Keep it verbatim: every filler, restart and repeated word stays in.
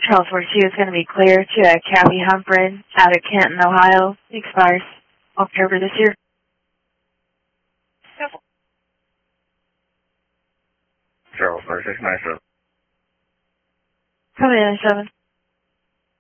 Charles forty-two is going to be clear to a Kathy Humphrey out of Canton, Ohio. Expires October this year. Charles forty-six, nine seven. Come in, seven.